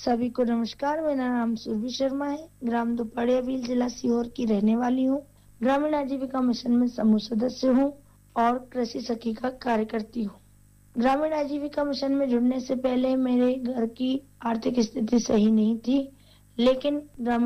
सभी को नमस्कार। मेरा नाम सुरभि शर्मा है। ग्राम दुपाड़िया भील, जिला सीहोर की रहने वाली हूँ। ग्रामीण आजीविका मिशन में समूह सदस्य हूँ और कृषि सखी का कार्य करती हूँ। ग्रामीण आजीविका मिशन में जुड़ने से पहले मेरे घर की आर्थिक स्थिति सही नहीं थी, लेकिन ग्रामीण